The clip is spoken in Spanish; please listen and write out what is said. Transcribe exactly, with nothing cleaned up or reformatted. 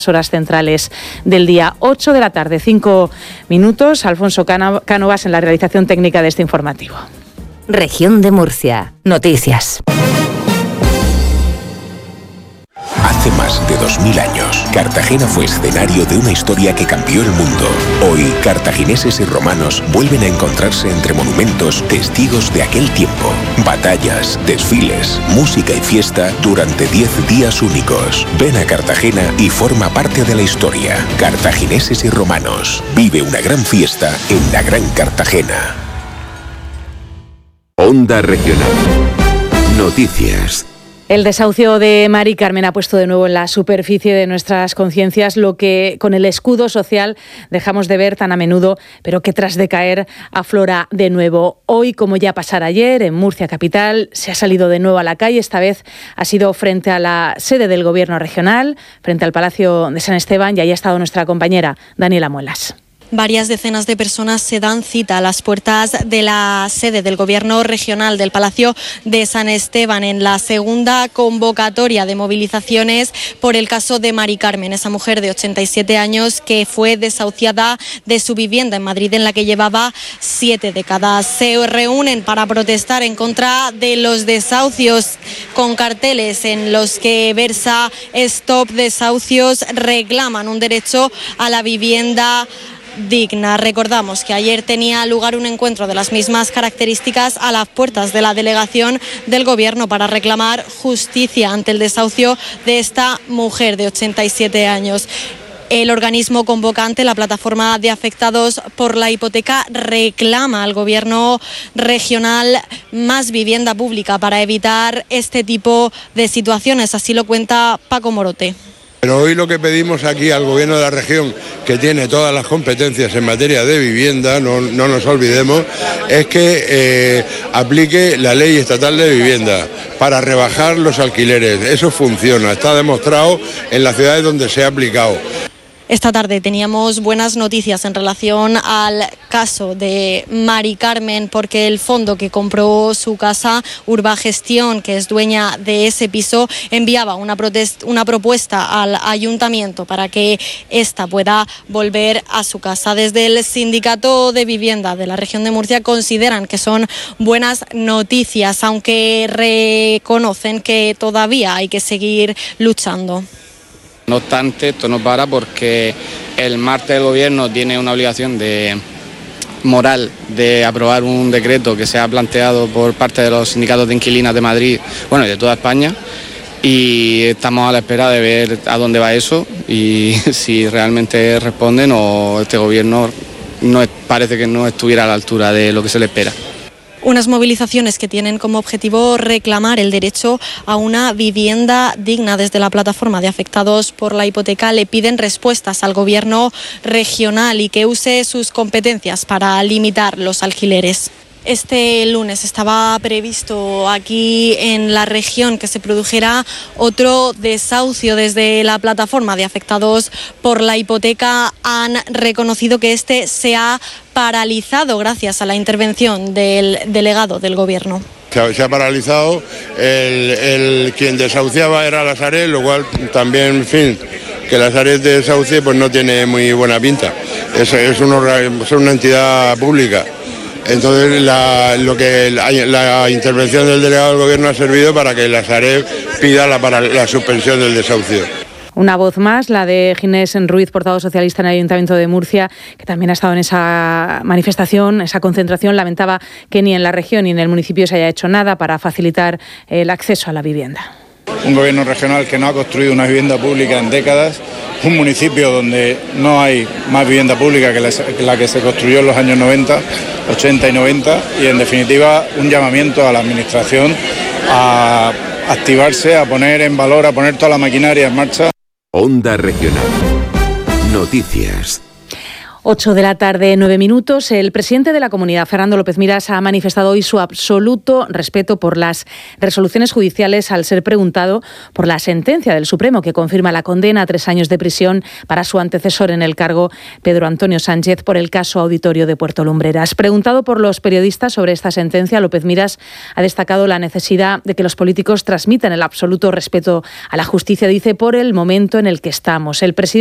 horas centrales del día. Ocho de la tarde, cinco minutos. Alfonso Cánovas en la realización técnica de este informativo. Región de Murcia. Noticias. Hace más de dos mil años, Cartagena fue escenario de una historia que cambió el mundo. Hoy, cartagineses y romanos vuelven a encontrarse entre monumentos, testigos de aquel tiempo. Batallas, desfiles, música y fiesta durante diez días únicos. Ven a Cartagena y forma parte de la historia. Cartagineses y romanos. Vive una gran fiesta en la Gran Cartagena. Onda Regional. Noticias. El desahucio de Mari Carmen ha puesto de nuevo en la superficie de nuestras conciencias lo que con el escudo social dejamos de ver tan a menudo, pero que tras decaer aflora de nuevo. Hoy, como ya pasara ayer, en Murcia capital, se ha salido de nuevo a la calle. Esta vez ha sido frente a la sede del Gobierno regional, frente al Palacio de San Esteban, y ahí ha estado nuestra compañera Daniela Muelas. Varias decenas de personas se dan cita a las puertas de la sede del Gobierno regional del Palacio de San Esteban en la segunda convocatoria de movilizaciones por el caso de Mari Carmen, esa mujer de ochenta y siete años que fue desahuciada de su vivienda en Madrid, en la que llevaba siete décadas. Se reúnen para protestar en contra de los desahucios con carteles en los que versa Stop Desahucios. Reclaman un derecho a la vivienda digna. Recordamos que ayer tenía lugar un encuentro de las mismas características a las puertas de la delegación del Gobierno para reclamar justicia ante el desahucio de esta mujer de ochenta y siete años. El organismo convocante, la Plataforma de Afectados por la Hipoteca, reclama al Gobierno regional más vivienda pública para evitar este tipo de situaciones. Así lo cuenta Paco Morote. Pero hoy lo que pedimos aquí al Gobierno de la región, que tiene todas las competencias en materia de vivienda, no, no nos olvidemos, es que eh, aplique la ley estatal de vivienda para rebajar los alquileres. Eso funciona, está demostrado en las ciudades donde se ha aplicado. Esta tarde teníamos buenas noticias en relación al caso de Mari Carmen, porque el fondo que compró su casa, Urbagestión, que es dueña de ese piso, enviaba una, protest- una propuesta al ayuntamiento para que ésta pueda volver a su casa. Desde el Sindicato de Vivienda de la región de Murcia consideran que son buenas noticias, aunque reconocen que todavía hay que seguir luchando. No obstante, esto no para porque el martes el Gobierno tiene una obligación de moral de aprobar un decreto que se ha planteado por parte de los sindicatos de inquilinas de Madrid, bueno, y de toda España, y estamos a la espera de ver a dónde va eso y si realmente responden o este Gobierno no parece que no estuviera a la altura de lo que se le espera. Unas movilizaciones que tienen como objetivo reclamar el derecho a una vivienda digna. Desde la Plataforma de Afectados por la Hipoteca le piden respuestas al Gobierno regional y que use sus competencias para limitar los alquileres. Este lunes estaba previsto aquí en la región que se produjera otro desahucio. Desde la Plataforma de Afectados por la Hipoteca han reconocido que este se ha paralizado gracias a la intervención del delegado del Gobierno. Se ha paralizado, el, el quien desahuciaba era la Sareb, lo cual también, en fin, que la Sareb desahucie pues no tiene muy buena pinta. Es, es, una, es una entidad pública. Entonces la, lo que la, la intervención del delegado del Gobierno ha servido para que la Sareb pida la, para la suspensión del desahucio. Una voz más, la de Ginés Ruiz, portavoz socialista en el Ayuntamiento de Murcia, que también ha estado en esa manifestación, esa concentración. Lamentaba que ni en la región ni en el municipio se haya hecho nada para facilitar el acceso a la vivienda. Un gobierno regional que no ha construido una vivienda pública en décadas, un municipio donde no hay más vivienda pública que la, que la que se construyó en los años noventa, ochenta y noventa, y en definitiva un llamamiento a la Administración a activarse, a poner en valor, a poner toda la maquinaria en marcha. Onda Regional. Noticias. ocho de la tarde, nueve minutos. El presidente de la Comunidad, Fernando López Miras, ha manifestado hoy su absoluto respeto por las resoluciones judiciales al ser preguntado por la sentencia del Supremo que confirma la condena a tres años de prisión para su antecesor en el cargo, Pedro Antonio Sánchez, por el caso Auditorio de Puerto Lumbreras. Preguntado por los periodistas sobre esta sentencia, López Miras ha destacado la necesidad de que los políticos transmitan el absoluto respeto a la justicia, dice, por el momento en el que estamos. El presidente